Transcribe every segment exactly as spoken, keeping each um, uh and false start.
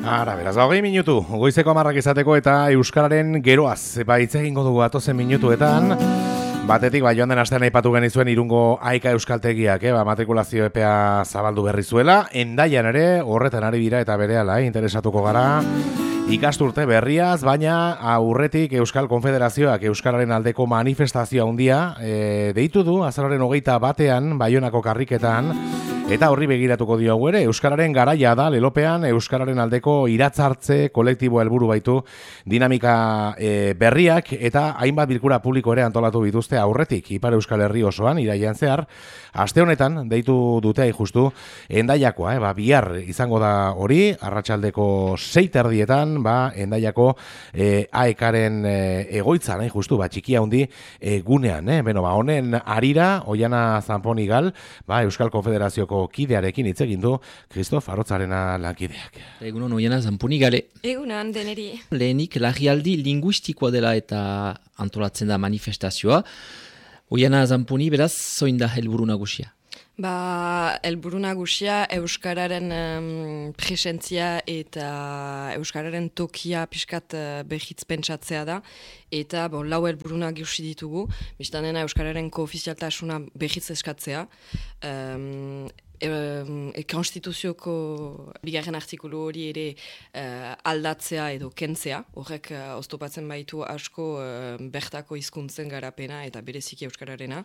Ara, beraz, hogei minutu, goizeko amarrak izateko eta Euskararen geroaz, ba, hitz egingo dugu atozen minutuetan. Batetik, ba, joan den astean aipatu genizuen Irungo Aika Euskaltegiak, eh, ba, matrikulazio epea zabaldu berri zuela, Hendaian ere, horretan ari dira eta berehala, eh, interesatuko gara. Ikasturte berriaz, baina aurretik Euskal Konfederazioak Euskararen aldeko manifestazioa handia e, deitu du, azararen hogeita batean, Baionako karriketan, eta horri begiratuko diogu ere, Euskararen garaia da, lelopean, Euskararen aldeko iratzartze kolektibo helburu baitu dinamika e, berriak, eta hainbat bilkura publiko ere antolatu bituzte aurretik, Ipar Euskal Herri osoan, irailean zehar, aste honetan, deitu dute justu Hendaiakoa, eh, ba, bihar izango da hori, arratsaldeko sei terdietan, ba, Hendaiako e, aekaren e, egoitzan, eh, justu, ba, txikia hundi e, gunean, eh, beno, ba, honen arira, Oiana Zanponigal, ba, Euskal Konfederazioko kidearekin hitz egin du Kristof Arrotzarena lankideak. Egunon, Oiana Zanponigale. Egunon, deneri. Lehenik, larrialdi linguistikoa dela eta antolatzen da manifestazioa. Oiana Zanponi, beraz, zoin da helburu nagusia? Ba, helburu nagusia Euskararen um, presentzia eta Euskararen tokia pixkat uh, behitz pentsatzea da. Eta bon, lau helburu nagusi ditugu. Biztanena Euskararen koofizialtasuna behitz eskatzea. Um, E, e, konstituzioko bigarren artikulu hori ere uh, aldatzea edo kentzea, horrek uh, oztopatzen baitu asko uh, bertako hizkuntzen garapena eta bereziki euskararena.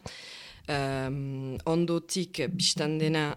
Um, ondotik biztan dena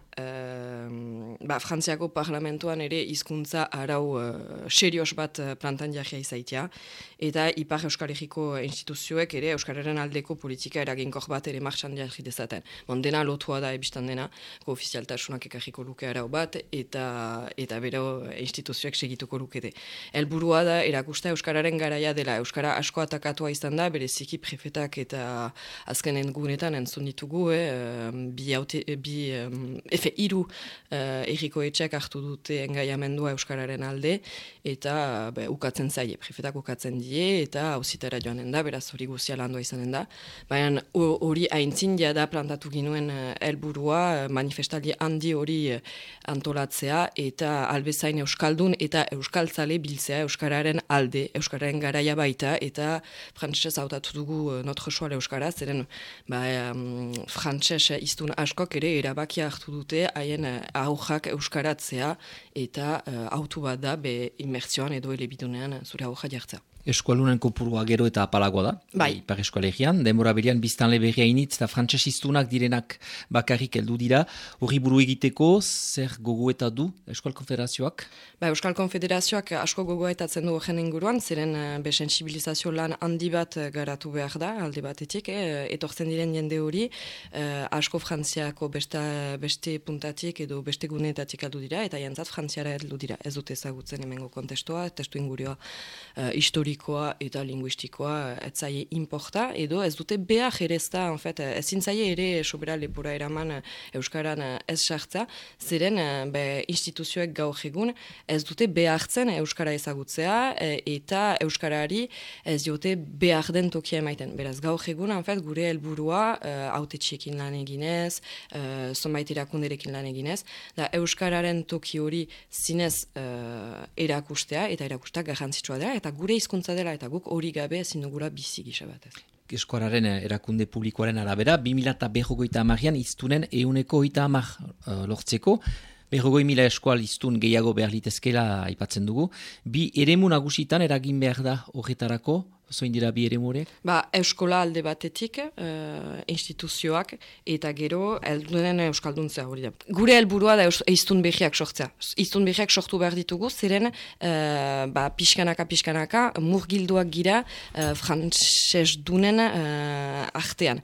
um, ba, Frantziako parlamentuan ere hizkuntza arau uh, serios bat uh, plantan jarria izaitea, eta Ipar Euskal Herriko instituzioek ere euskararen aldeko politika eraginkor bat ere martxan jarri dezaten. Bon, dena lotua da ebistan dena, koofizialtasunak ekarriko luke arau bat, eta eta bero instituzioek segituko lukete. Helburua da erakusta euskararen garaia dela, euskara asko atakatua izan da, bereziki prefetak eta azkenen gunetan entzun ditugu, eh, bi, haute, bi um, efe iru uh, erriko etxeak hartu dute engaiamendua euskararen alde, eta be, ukatzen zaie, prefetak ukatzen die, eta hauzitara joanen da, beraz hori guzia landua izanen da. Baina hori haintzin da plantatu ginuen helburua, uh, manifestaldi handi hori uh, antolatzea, eta albezain euskaldun eta euskaltzale biltzea euskararen alde, euskararen garaia baita, eta frantsesez hautatu dugu uh, notre choix euskara, zeren ba, um, frantses hiztun askok ere erabakia hartu dute haien uh, aurrak euskaratzea, eta uh, autu bat da be immertzioan edo elebidunean zure aurra jartzea. Eskualunen kopurua gero eta apalagoa da, bai. Ipar Eskoalegian, denbora berian biztanle berria initz eta frantses hiztunak direnak bakarrik heldu dira. Hori buru egiteko, zer gogoeta du Euskal Konfederazioak? Ba, Euskal Konfederazioak asko gogoetatzen du horren inguruan, ziren uh, besensibilizazio lan handi bat garatu behar da, alde batetik, eh, etortzen diren jende hori, uh, asko Frantziako besta, beste puntatik edo beste guneetatik aldu dira, eta jantzat Frantziara heldu dira. Ez dute ezagutzen hemengo kontestua, testu ingurioa uh, historiko eta linguistikoa etzaie importa, edo ez dute behar ere ez da, en fait, ezin zaie ere sobera lepura eraman euskaran ez sartza, ziren be, instituzioek gaur egun ez dute behartzen euskara ezagutzea, eta euskarari ez diote behar den tokia emaiten. Beraz, gaur egun, en fait, gure helburua hautetxeekin lan eginez, uh, zonbait erakunderekin lan eginez, da euskararen toki hori zinez uh, erakustea, eta erakustea garrantzitsua dela, eta gure hizkuntza dela, eta guk hori gabe ezin dugula bizi gisa batez. Eskuararen erakunde publikoaren arabera, bi mila berrogeita hamarean iztunen euneko hogeita hamar uh, lortzeko, berrogoi mila eskual iztun gehiago behar litezkela aipatzen dugu. Bi eremu nagusitan eragin behar da horretarako, zoin dira bi eremu horiek? Ba, eskola alde batetik, uh, instituzioak, eta gero heldunen euskalduntzea hori da. Gure helburua da iztun behiak sortzea. Iztun behiak sortu behar ditugu, ziren uh, ba, pixkanaka, pixkanaka, murgilduak gira uh, frantses dunen uh, artean.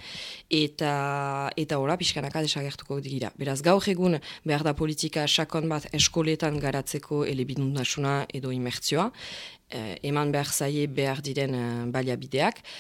Eta eta ora pixkanaka desagertuko dira. Beraz, gaur egun behar da politika sakon bat eskoletan garatzeko elebiduntasuna edo imertzioa, eh, eman behar zaie behar diren uh, baliabideak,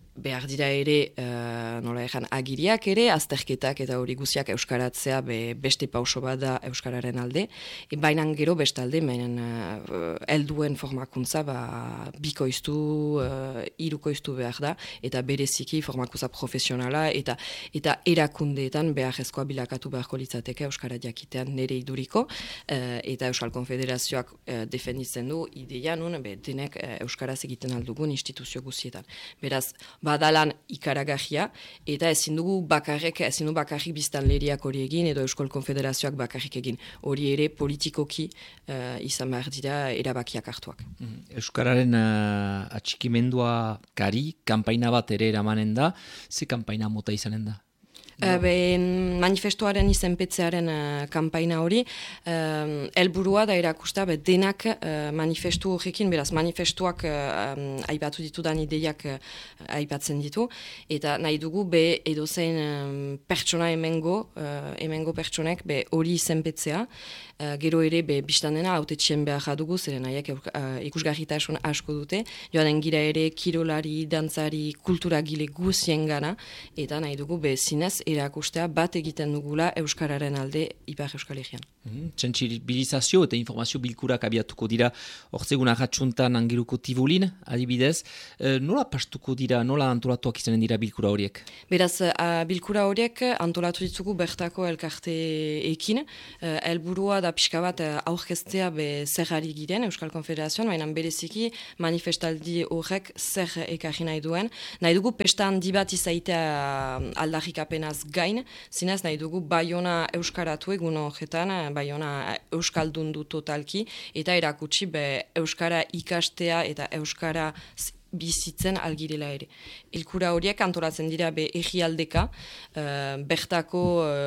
behar dira ere, uh, nola egan, agiriak ere, azterketak eta hori guziak euskaratzea be, beste pauso bat da euskararen alde. E, baina gero bestalde, baina uh, helduen formakuntza ba, bikoiztu, uh, irukoiztu behar da, eta bereziki formakuntza profesionala, eta eta erakundeetan beharrezkoa bilakatu beharko litzateke euskara jakitean nire iduriko, uh, eta Euskal Konfederazioak uh, defenditzen du ideia nun, be, denek uh, euskaraz egiten aldugun instituzio guzietan. Beraz, badalan ikaragarria, eta ezin dugu bakarrik, ezin du bakarrik biztanleriak hori egin, edo Euskal Konfederazioak bakarrik egin. Hori ere politikoki uh, izan behar dira erabakiak hartuak. Euskararen uh, atxikimendua kari, kanpaina bat ere eramanen da, ze kanpaina mota izanen da? Uh, ben, manifestuaren izenpetzearen uh, kanpaina hori, uh, helburua da erakusta be, denak uh, manifestu horrekin, beraz manifestuak uh, um, aipatu ditudan ideiak uh, aipatzen ditu, eta nahi dugu be edozein um, pertsona hemengo, uh, hemengo pertsonek be hori izenpetzea, uh, gero ere be biztanena hautetxien behar dugu, zeren nahiak uh, ikusgarritasun asko dute, joan gira ere kirolari, dantzari, kulturagile guzien gana, eta nahi dugu be zinez erakustea bat egiten dugula euskararen alde Ipar Euskal Herrian. Mm-hmm. Sentsibilizazio eta informazio bilkurak abiatuko dira ortzegun ahatsuntan Angeluko Tivolin, adibidez. E, nola pastuko dira, nola antolatuak izanen dira bilkura horiek? Beraz, a, bilkura horiek antolatu ditugu bertako elkarteekin. Helburua da pixka bat aurkeztea be zer ari giren Euskal Konfederazioan, baina bereziki manifestaldi horrek zer ekarri nahi duen. Nahi dugu pesta handi bat izaitea aldarrikapenaz gain, zinez nahi dugu Baiona euskaratu egun horretan, Baiona euskaldun du totalki, eta erakutsi be euskara ikastea eta euskara bizitzen algirela ere. Ilkura horiek antolatzen dira be egialdeka, uh, bertako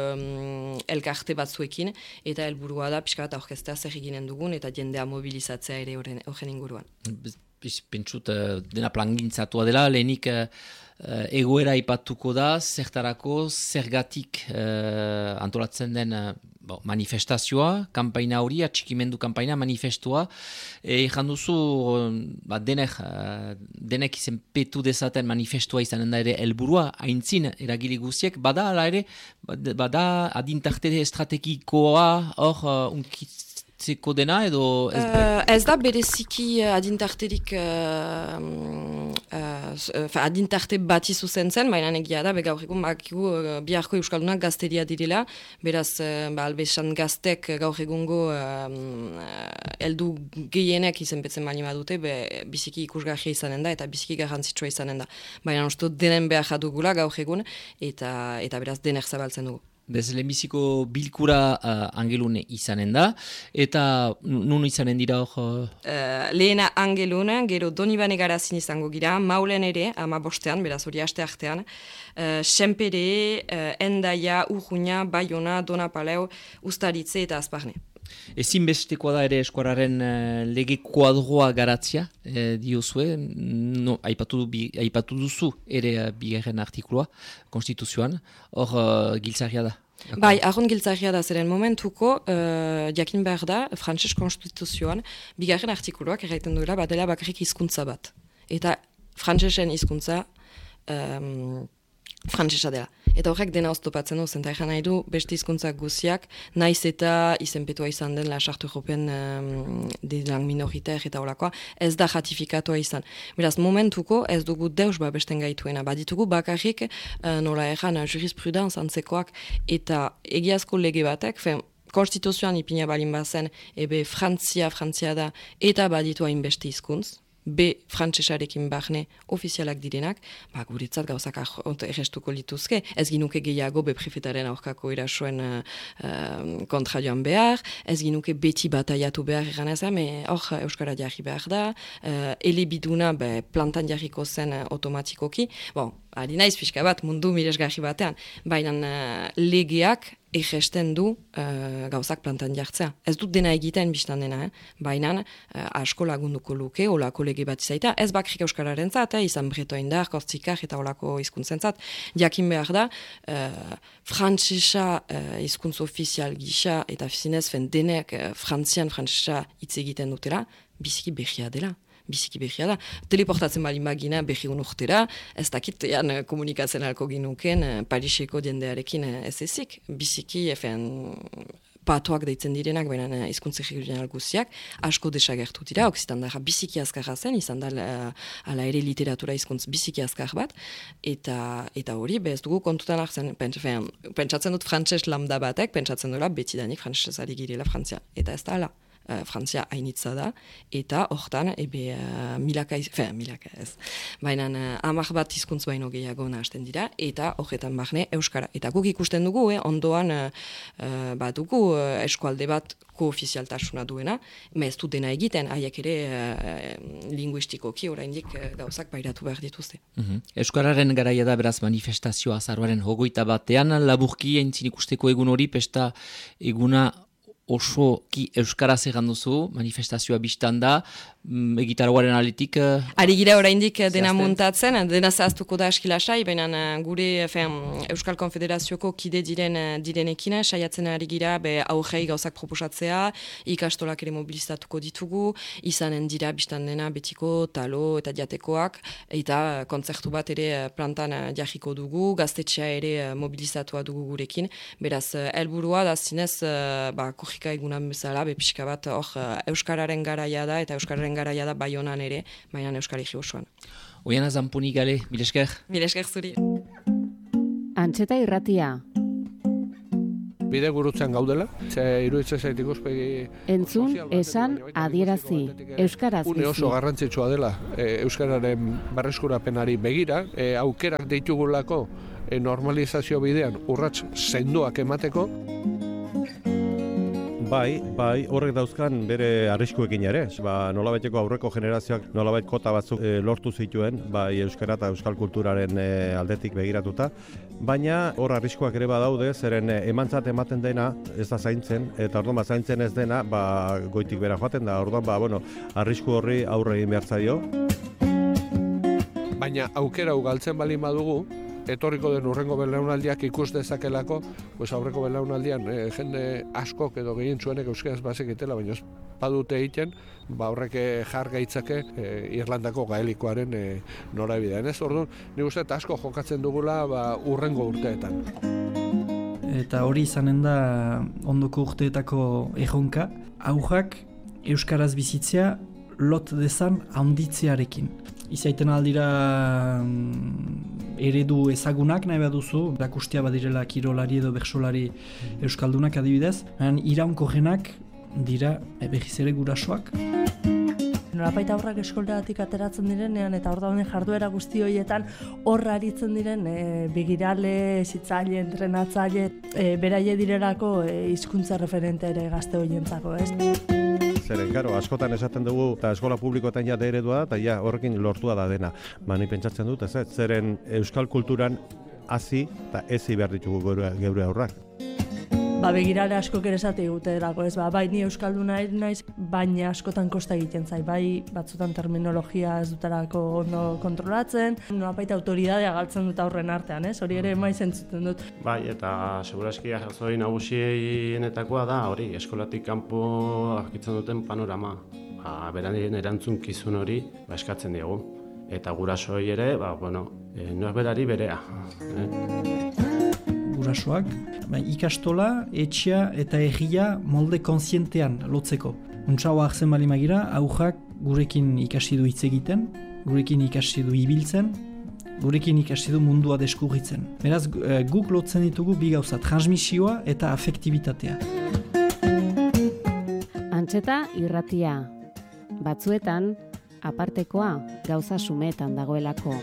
um, elkarte batzuekin, eta helburua da pixka bat aurkeztea zer eginen dugun, eta jendea mobilizatzea ere horren inguruan. Pentsut, dena plangintzatua dela, lehenik uh, egoera ipatuko da, zertarako, zergatik uh, antolatzen den uh, bo, manifestazioa, kanpaina hori, atxikimendu kanpaina, manifestua, ezan duzu, ba, denek, uh, denek izenpetu dezaten manifestua izanen da ere helburua, haintzin eragile guziek, bada ala ere, bada adintarte estrategikoa, hor, uh, unkitz, zeko dena edo ez, uh, ez da bereziki adintarterik uh, uh, adintarte bat izuzen zen, baina egia da, be gaur egun bakigu uh, biharko euskaldunak gazteria direla, beraz uh, ba, albesan gaztek gaur egungo um, eldu gehienek izenpetzen bani badute, be, biziki ikusgarria izanen da eta biziki garrantzitsua izanen da. Baina uste denen behar jadugula gaur egun eta, eta beraz dener zabaltzen dugu. Bez lehenbiziko bilkura uh, Angelun izanen da, eta nun izanen dira hor? Uh, lehena Angelun, gero Donibane Garazin izango gira, Maulen ere, ama bostean, beraz hori aste artean, uh, Senpere, uh, Endaia, Urruña, Baiona, Donapaleu, Ustaritze eta Azparne. Ezinbestekoa da ere eskuararen uh, lege kuadroa garatzia, eh, diozue, no, aipatu, bi, aipatu duzu ere uh, bigarren artikulua, konstituzioan, hor uh, giltzarria da. Bai, ahon giltzarria da zeren momentuko, uh, jakin behar da, frantses konstituzioan, bigarren artikuluak erraiten duela, badela bakarrik hizkuntza bat. Eta frantsesen hizkuntza um, frantsesa dela. Eta horrek dena oztopatzen du, zenta egan nahi du, beste hizkuntzak guziak, naiz eta izenpetua izan den la Charte European um, de lang minoritaire eta holakoa, ez da ratifikatua izan. Beraz, momentuko ez dugu deus babesten gaituena, baditugu bakarrik uh, nola egan jurisprudenz antzekoak eta egiazko lege batek, fen, konstituzioan ipina balin bazen, ebe Frantzia, Frantzia da, eta baditu hainbeste hizkuntz, be frantsesarekin barne ofizialak direnak, ba, guretzat gauzak errestuko lituzke, ez ginuke gehiago be prefetaren aurkako erasoen uh, uh, kontra joan behar, ez ginuke beti bataiatu behar egan ezan, hor euskara jarri behar da, uh, elebiduna be plantan jarriko zen uh, automatikoki, bon, ari naiz pixka bat mundu miresgarri batean, baina uh, legeak egesten du uh, gauzak plantan jartzea. Ez dut dena egiten biztan dena, eh? Baina uh, asko lagunduko luke, olako lege bat izaita, ez bakrik euskararen zat, eh? Izan breto indar, kortzikar eta olako hizkuntzen zat, jakin behar da, uh, frantsesa uh, hizkuntz ofizial gisa, eta zinez fen denek uh, frantzian frantsesa hitz egiten dutela, biziki behia dela. biziki behia da. Teleportatzen balin bagina behiun urtera, ez dakit ean komunikatzen alko ginuken Pariseko jendearekin ez ezik. Biziki, efen, patoak deitzen direnak, baina hizkuntza regional guziak, asko desagertu dira, okzitandara biziki azkarra zen, izan da ala ere literatura hizkuntz biziki azkar bat, eta eta hori, bez dugu kontutan hartzen, pentsatzen dut frantses lambda batek, pentsatzen dut betidanik frantses ari girela Frantzia, eta ez da ala. Uh, Frantzia hainitza da, eta hortan, ebe uh, milaka, fe, milaka ez, baina uh, amak bat hizkuntz baino gehiago nahazten dira, eta horretan barne Euskara. Eta guk ikusten dugu, eh, ondoan uh, uh, bat dugu uh, eskualde bat koofizialtasuna duena, me ez du dena egiten, haiek ere uh, linguistikoki oraindik uh, gauzak bairatu behar dituzte. Mm-hmm. Euskararen garaia da beraz manifestazioa azaroaren hogeita batean, laburki entzin ikusteko egun hori, pesta eguna oso ki euskaraz egan duzu, manifestazioa biztan da, mm, egitaroaren aletik... Uh, Ari gira oraindik dena muntatzen, dena zehaztuko da askilasai, baina gure fean, Euskal Konfederazioko kide diren direnekin, saiatzen ari gira, be aurrei gauzak proposatzea, ikastolak ere mobilizatuko ditugu, izanen dira biztan dena betiko, talo eta diatekoak, eta kontzertu bat ere plantan jarriko dugu, gaztetxea ere mobilizatua dugu gurekin, beraz, helburua da zinez, ba, korrika egunan bezala, be pixka bat, hor, Euskararen garaia da, eta Euskararen garaia da Baionan ere, baina Euskal Herri osoan. Oiana Zamponi gale, milesker? Milesker zuri. Antxeta irratia. Bide gurutzen gaudela, ze iruditzen zait ikuspegi... Entzun, esan, adierazi, Euskaraz bizi. Une oso garrantzitsua dela, e, Euskararen berreskurapenari begira, e, aukerak ditugulako e, normalizazio bidean urrats sendoak emateko. Bai, bai, horrek dauzkan bere arriskuekin ere. Ba, nolabaiteko aurreko generazioak nolabait kota batzuk e, lortu zituen, bai euskara eta euskal kulturaren e, aldetik begiratuta. Baina hor arriskuak ere badaude, zeren e, emantzat ematen dena ez da zaintzen, eta orduan ba zaintzen ez dena, ba, goitik bera joaten da. Orduan ba, bueno, arrisku horri aurre egin behar zaio. Baina aukera ugaltzen bali badugu, etorriko den urrengo belaunaldiak ikus dezakelako, pues aurreko belaunaldian e, jende askok edo gehien zuenek euskaraz bazekitela, baina ez badute egiten, ba horrek jar gaitzake e, Irlandako gaelikoaren e, norabidean. Ez orduan, nik uste asko jokatzen dugula ba, urrengo urteetan. Eta hori izanen da ondoko urteetako erronka, aurrak euskaraz bizitzea lot dezan handitzearekin. Izaiten aldira mm, eredu ezagunak nahi baduzu, erakustia badirela kirolari edo bersolari euskaldunak adibidez, iraunkorrenak dira e, berriz ere gurasoak. Nolapait aurrak eskolderatik ateratzen direnean eta hor dauden jarduera guzti horietan horra aritzen diren e, begirale, zitzaile, entrenatzaile, e, beraie direlako hizkuntza e, referente ere gazte horientzako, ez? Zeren, karo, askotan esaten dugu, eta eskola publikoetan ja eredua da, eta ja, horrekin lortua da dena. Ba, ni pentsatzen dut, ez, zeren euskal kulturan hazi eta ezi behar ditugu geure, geure aurrak. Ba, begirale askok ere esate eguterako, ez, ba, bai ni euskalduna naiz, baina askotan kosta egiten zai, bai batzutan terminologia ez dutarako ondo kontrolatzen, nolapait autoridadea galtzen dut aurren artean, ez, hori ere maiz entzuten dut. Bai, eta segurazki arrazoi nagusienetakoa da, hori, eskolatik kanpo aurkitzen duten panorama, ba, beranien erantzunkizun hori ba, eskatzen diegu, eta gurasoi ere, ba, bueno, e, norberari berea. Eh? Gurasoak, ikastola, etxea eta herria molde kontzientean lotzeko. Untsaua hartzen bali magira, aurrak gurekin ikasi du hitz egiten, gurekin ikasi du ibiltzen, gurekin ikasi du mundua deskurritzen. Beraz, guk lotzen ditugu bi gauza, transmisioa eta afektibitatea. Antxeta irratia. Batzuetan, apartekoa gauza sumeetan dagoelako.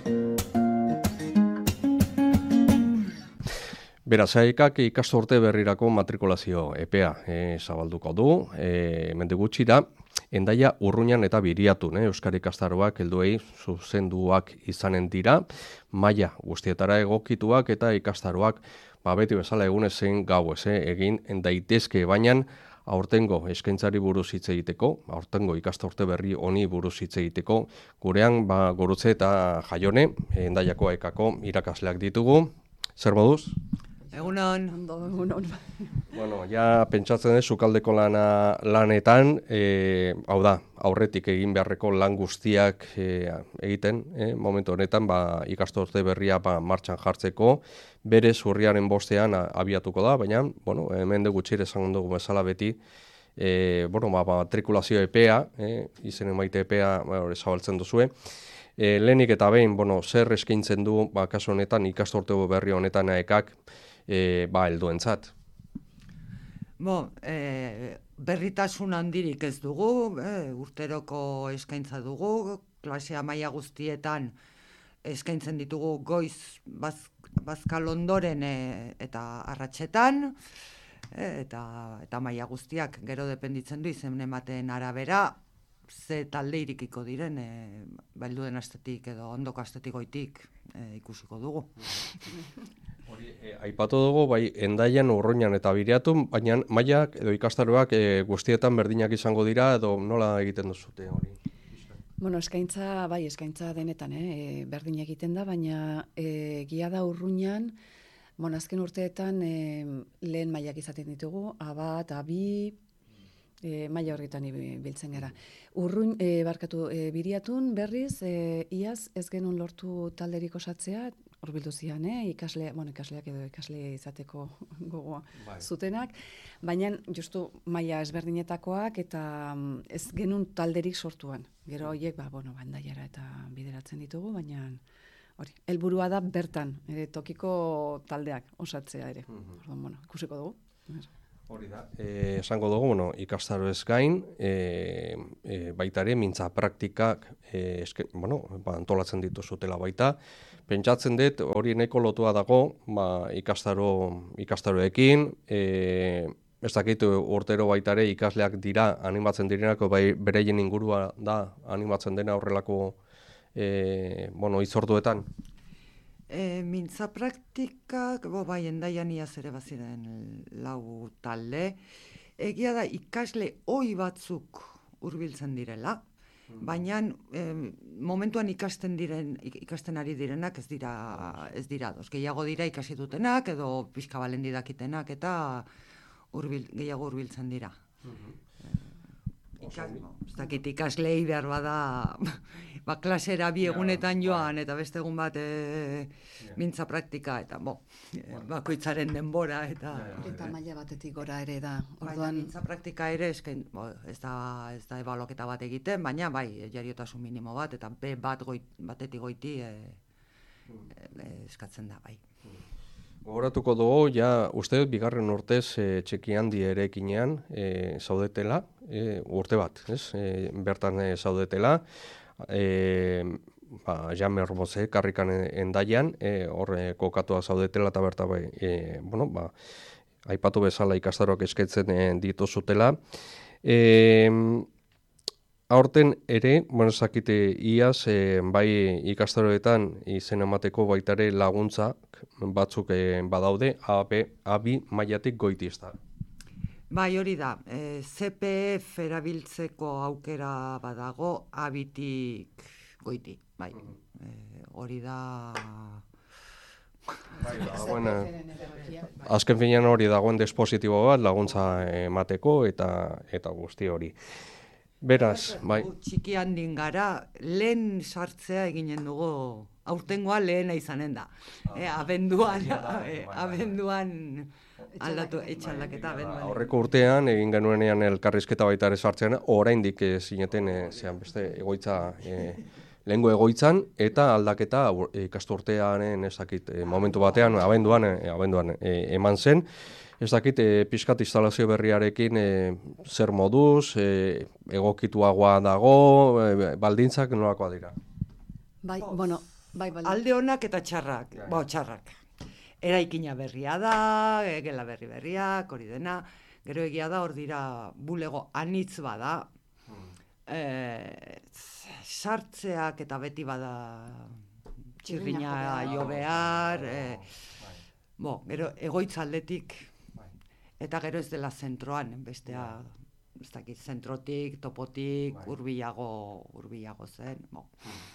Beraz, saikak ikasturte berrirako matrikulazio epea e, zabalduko du, e, mende gutxi da, Hendaia, Urruñan eta Biriatun, eh, euskal ikastaroak helduei zuzenduak izanen dira, maila guztietara egokituak eta ikastaroak, ba beti bezala egunezen gau ez, eh, egin daitezke, baina aurtengo eskaintzari buruz hitz egiteko, aurtengo ikasturte berri honi buruz hitz egiteko, gurean ba Gurutze eta Jaione, Hendaiako ekako irakasleak ditugu. Zer moduz? Egunon. Ondo, egunon. Bueno, ja pentsatzen dut sukaldeko lana lanetan, e, hau da, aurretik egin beharreko lan guztiak e, egiten, e, momentu honetan, ba, ikasturte berria ba, martxan jartzeko, bere urriaren bostean a, abiatuko da, baina, bueno, hemen dugu txire esan dugu bezala beti, e, bueno, ba, matrikulazio epea, e, izen emaite epea, ba, zabaltzen duzue, e, lehenik eta behin, bueno, zer eskaintzen du, ba, kasu honetan, ikasturte berri honetan ekak, e, ba, helduentzat. Bo, e, berritasun handirik ez dugu, e, urteroko eskaintza dugu, klasea maila guztietan eskaintzen ditugu goiz baz, bazkal ondoren e, eta arratsetan, e, eta, eta maila guztiak gero dependitzen du izen ematen arabera, ze talde irikiko diren, e, bailduen astetik edo ondoko astetik goitik e, ikusiko dugu. Hori, e, aipatu dugu, bai, Hendaian, Urruñan eta Biriatun, baina mailak edo ikastaroak e, guztietan berdinak izango dira, edo nola egiten duzute hori? Bueno, eskaintza, bai, eskaintza denetan, eh, berdin egiten da, baina e, egia da Urruñan, bueno, azken urteetan e, lehen mailak izaten ditugu, A bat, A bi, e, maila horretan biltzen gara. Urruñ, e, barkatu, e, Biriatun berriz, e, iaz ez genuen lortu talderik osatzea, horbildu zian, eh? Ikasle, bueno, ikasleak edo ikasle izateko gogoa bai. Zutenak, baina justu maila ezberdinetakoak eta ez genuen talderik sortuan. Gero horiek, ba, bueno, bandaiara eta bideratzen ditugu, baina hori, helburua da bertan, ere, tokiko taldeak osatzea ere. Mm-hmm. Orduan, bueno, ikusiko dugu. Hori da. E, esango dugu, bueno, ikastaro ez gain, e, e, baita ere, mintza praktikak e, eske, bueno, ba, antolatzen dituzutela baita. Pentsatzen dut, hori nahiko lotua dago, ba, ikastaro, ikastaroekin, e, ez dakit urtero baita ere ikasleak dira animatzen direnako, bai, bereien ingurua da animatzen dena horrelako e, bueno, izorduetan. E, mintza praktikak, bo, bai, Hendaian iaz ere baziren lau talde, egia da ikasle ohi batzuk hurbiltzen direla, baina eh, momentuan ikasten diren ikasten ari direnak ez dira ez dira dos. Gehiago dira ikasi dutenak edo pixka balendi dakitenak eta hurbil gehiago hurbiltzen dira. Ikas, ez dakit ikaslei behar bada ba, klasera bi egunetan joan eta beste egun bat e, mintza praktika eta bo, e, bakoitzaren denbora eta eta maila batetik gora ere da. Orduan mintza praktika ere eskain, bo, ez da ez da ebaluaketa bat egiten, baina bai jariotasun minimo bat eta be bat goit, batetik goiti e, e, eskatzen da bai. Gogoratuko dugu, ja, uste dut, bigarren urtez e, txeki handi erekinean e, zaudetela, e, urte bat, ez? E, bertan e, zaudetela, e, ba, Jame Hermoze, karrikan Hendaian, e, horre kokatua zaudetela eta berta bai, e, bueno, ba, aipatu bezala ikastaroak eskaintzen e, dituzutela. E, Aurten ere, bueno, zakite iaz, e, bai ikastaroetan izen emateko baitare laguntzak batzuk e, badaude, A bi mailatik goiti ez da. Bai, hori da, e, C P F erabiltzeko aukera badago A bitik goiti, bai. E, hori da... Bai, dagoen, azken finean hori dagoen dispositibo bat laguntza emateko eta eta guzti hori. Beraz, bai. Txiki handin gara, lehen sartzea eginen dugu, aurtengoa lehena izanen da. E, abenduan, e, abenduan aldatu etxaldaketa. Aurreko urtean, egin genuenean elkarrizketa baita ere sartzean, oraindik zineten e, zean beste egoitza, e, lehengo egoitzan, eta aldaketa ikasturtearen ezakit e, momentu batean, abenduan, e, abenduan e, eman zen. Ez dakit, e, pixkat instalazio berriarekin e, zer moduz, e, egokituagoa dago, e, baldintzak nolakoa dira? Bai, bueno, bai, bai. Alde honak eta txarrak, ja. Bo, txarrak. Eraikina berria da, gela berri berriak, hori dena, gero egia da, hor dira bulego anitz bada, hmm. e, sartzeak eta beti bada txirrina jo behar, e, bo, gero egoitza aldetik, eta gero ez dela zentroan, bestea, ez dakit, zentrotik, topotik, hurbilago, hurbilago zen, bo.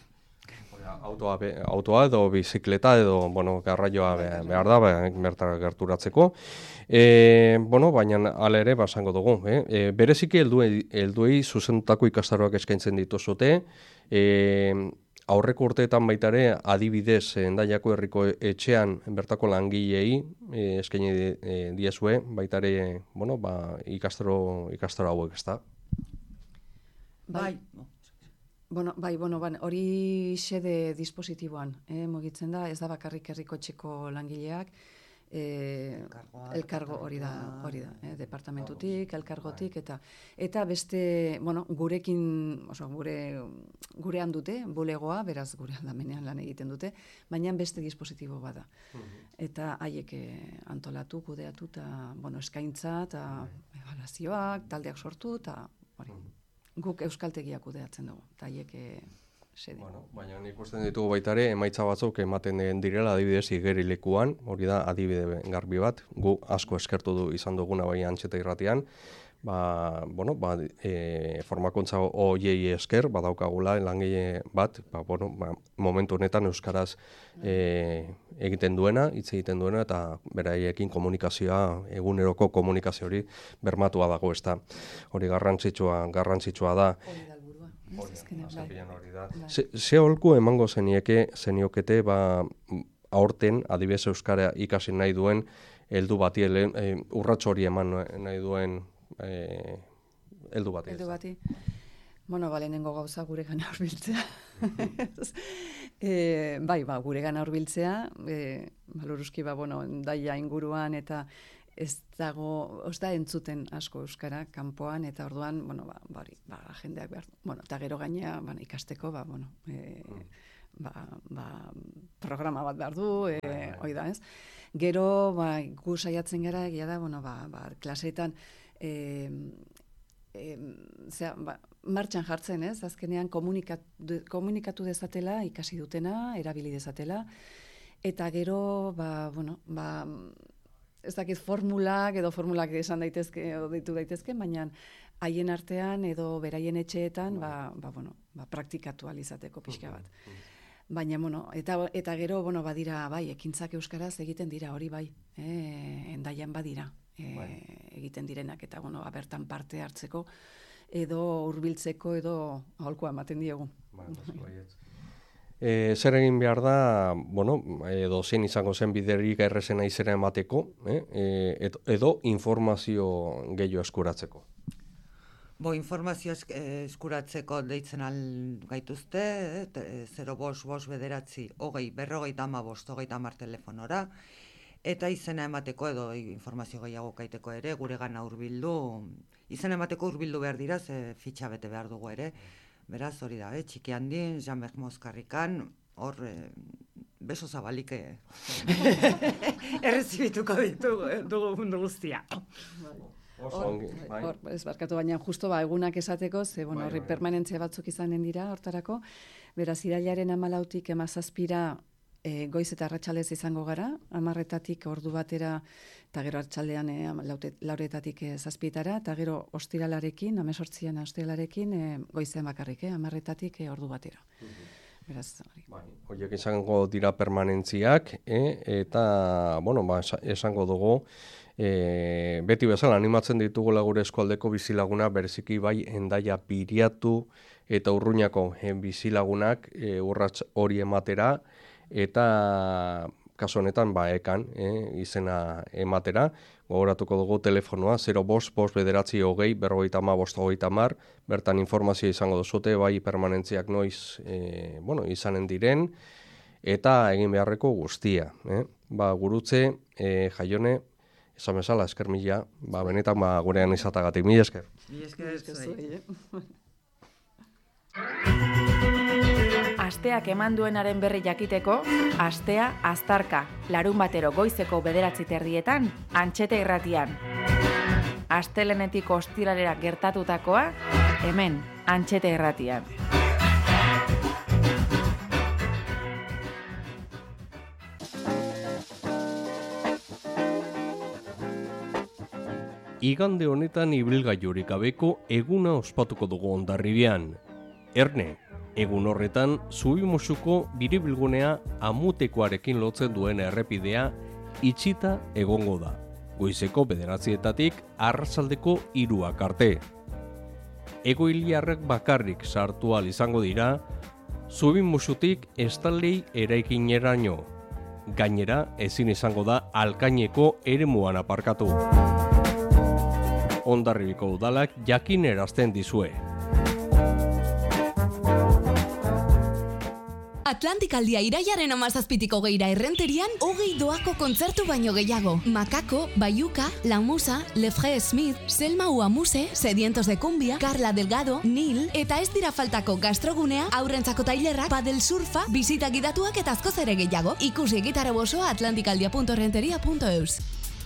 Autoa, autoa edo bizikleta edo bueno, garraioa behar da bertara gerturatzeko. E, bueno, baina hala ere basango dugu. Eh? E, bereziki helduei, helduei zuzendutako ikastaroak eskaintzen dituzute. E, aurreko urteetan baita ere adibidez Hendaiako herriko etxean bertako langilei e, eskaini e, diezue baita ere bueno, ba, ikastaro, ikastaro hauek, ezta? Bai. Bueno, bai, bueno, ban, hori xede dispositiboan, eh, mugitzen da, ez da bakarrik herriko etxeko langileak, eh, elkargo hori da, hori da, eh, departamentutik, elkargotik, eta eta beste, bueno, gurekin, oso, gure, gurean dute, bulegoa, beraz gure aldamenean lan egiten dute, baina beste dispositibo bada. Eta haiek eh, antolatu, kudeatu, eta, bueno, eskaintza, eta evaluazioak, taldeak sortu, eta hori. Guk euskaltegiak kudeatzen dugu, eta haiek sedi. Bueno, baina ikusten ditugu baita ere, emaitza batzuk ematen direla, adibidez igerilekuan, hori da adibide garbi bat, gu asko eskertu du izan duguna bai Antxeta Irratian, ba, bueno, ba, e, formakuntza hoiei esker, badaukagula langile bat, ba, bueno, ba, momentu honetan euskaraz e, egiten duena, hitz egiten duena, eta beraiekin komunikazioa, eguneroko komunikazio hori bermatua dago, ez da. Hori garrantzitsua, garrantzitsua da. Ze, ze holku emango zenieke, zeniokete, ba, aurten, adibidez euskara ikasi nahi duen, heldu bati, e, urrats hori eman nahi duen eh, heldu bati. Heldu bati. Bueno, ba, lehenengo gauza gure gana hurbiltzea. e, bai, ba, gure gana hurbiltzea, e, baloruzki, ba, bueno, daia inguruan eta ez dago, ez da entzuten asko euskara kanpoan, eta orduan, bueno, ba, bari, ba, jendeak behar, bueno, eta gero gainea, ba, ikasteko, ba, bueno, e, ba, ba, programa bat behar du, e, hoi da, ez? Gero, ba, gu saiatzen gara, egia da, bueno, ba, ba, klaseetan, e, e, zera, ba, martxan jartzen, ez? Azkenean komunikatu, komunikatu dezatela, ikasi dutena, erabili dezatela, eta gero, ba, bueno, ba, ez dakit formulak edo formulak esan daitezke edo deitu daitezke, baina haien artean edo beraien etxeetan ba, ba, bueno, ba, praktikatu alizateko pixka bat. Baina, bueno, eta, eta gero, bueno, badira, bai, ekintzak euskaraz egiten dira, hori bai, eh, Hendaian badira, eh, egiten direnak, eta, bueno, bertan parte hartzeko, edo hurbiltzeko edo aholkua ematen diegu. Bai, E, zer egin behar da, bueno, edo zein izango zen biderik errezena izena emateko, eh? e, edo informazio gehiago eskuratzeko? Bo, informazio eskuratzeko deitzen al gaituzte, eh? zero bost, bost bederatzi, hogei, berrogei dama bost, hogei damar telefonora, eta izena emateko edo informazio gehiago kaiteko ere, gure gana hurbildu, izena emateko hurbildu behar dira, ze fitxa bete behar dugu ere, beraz, hori da, eh? Txiki handin, Jean-Berg Mozkarrikan, hor, eh, beso zabalik eh? errezibituko ditugu dugu mundu guztia. Hor, hor, ez barkatu baina, justo ba, egunak esateko, ze, bueno, horri permanentzia batzuk izanen dira, hortarako, beraz, irailaren hamalautik emazazpira e, goiz eta arratsaldez izango gara, hamarretatik ordu batera, eta gero arratsaldean e, lauretatik e, zazpietara, eta gero ostiralarekin, hemezortzian ostiralarekin, e, goizean bakarrik, e, hamarretatik e, ordu batera. Beraz, hori. Bai, horiek izango dira permanentziak, e, eta, bueno, ba, esango dugu, e, beti bezala animatzen ditugula gure eskualdeko bizilaguna, bereziki bai Hendaia Biriatu eta Urruñako e, bizilagunak e, urrats hori ematera, eta kasu honetan ba ekan eh, izena ematera, gogoratuko dugu telefonoa zero bost, bost bederatzi hogei, berrogeita ama, bost hogeita hamar, bertan informazioa izango duzute, bai permanentziak noiz eh, bueno, izanen diren, eta egin beharreko guztia. Eh? Ba, gurutze, eh, Jaione, esan bezala, esker mila, ba, benetan ba, gurean izatagatik, mila esker. Mila esker, esker, Asteak eman duenaren berri jakiteko, Astea Aztarka, larun batero goizeko bederatzi terdietan, Antxeta Irratian. Astelenetik ostiralera gertatutakoa, hemen, Antxeta Irratian. Igande honetan ibilgailurik gabeko eguna ospatuko dugu Hondarribian. Erne, Egun horretan, Zubimusuko biribilgunea Amutekoarekin lotzen duen errepidea itxita egongo da. Goizeko bederatzietatik arratsaldeko hiruak arte. Egoiliarrek bakarrik sartu ahal izango dira, Zubimusutik estaldei eraikineraino. Gainera, ezin izango da Alkaineko eremuan aparkatu. Hondarribiko udalak jakinarazten dizue. Atlantikaldia iraiaren amazazpitiko geira errenterian, hogei doako kontzertu baino gehiago. Makako, Bayuka, La Musa, Lefre Smith, Selma Uamuse, Sedientos de Cumbia, Carla Delgado, Nil, eta ez dira faltako gastrogunea, aurrentzako tailerrak, padel surfa, bisita gidatuak eta askoz ere gehiago. Ikusi gitarra osoa atlantikaldia punto renteria punto eus.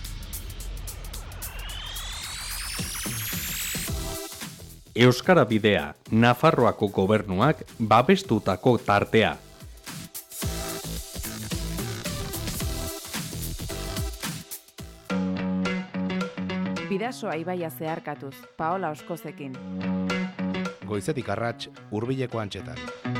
Euskara Bidea, Nafarroako gobernuak babestutako tartea. Bidasoa ibaia zeharkatuz, Paola Oskozekin. Goizetik arrats, hurbileko antxetan.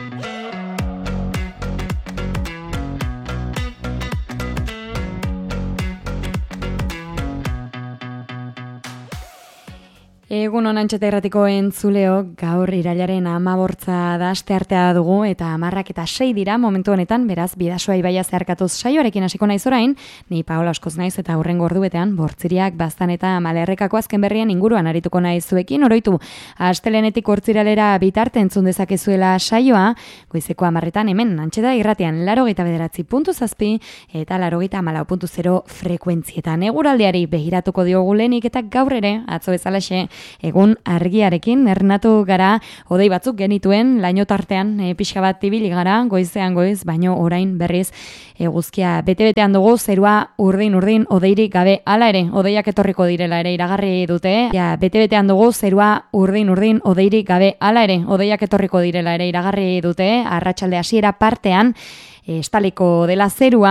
Egun honan txeta erratiko entzuleo, gaur irailaren amabortza da aste artea dugu eta amarrak eta sei dira momentu honetan, beraz, Bidasoa ibaia zeharkatuz saioarekin hasiko naiz orain, ni Paola Oskoz naiz eta hurrengo ordubetean, bortziriak, baztan eta malerrekako azken berrien inguruan arituko naiz zuekin, oroitu, astelenetik hortziralera bitarte entzun dezakezuela saioa, goizeko amarretan hemen, antxeta irratian, larogeita bederatzi puntu zazpi eta larogeita amalau puntu zero frekuentzietan. Eguraldiari begiratuko diogu lehenik eta gaur ere, atzo bezalaxe, egun argiarekin ernatu gara, hodei batzuk genituen, laino tartean e, pixka bat ibili gara, goizean goiz, baino orain berriz eguzkia bete-betean dugu, zerua urdin-urdin hodeirik gabe, hala ere, hodeiak etorriko direla ere iragarri dute, ja, bete-betean dugu, zerua urdin-urdin hodeirik gabe, hala ere, hodeiak etorriko direla ere iragarri dute, arratsalde hasiera partean, estaliko dela zerua,